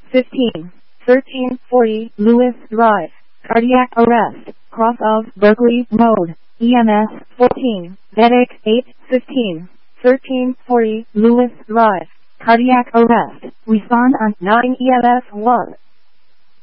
15, 1340 Lewis Drive, cardiac arrest, cross of Berkeley Road, EMS 14, medic 8, 15, 1340 Lewis Drive, cardiac arrest, respond on 9 EMS 1.